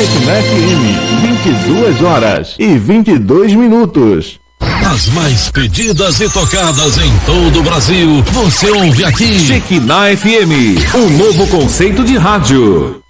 Shekinah FM, 22h22. As mais pedidas e tocadas em todo o Brasil, você ouve aqui. Shekinah FM, um novo conceito de rádio.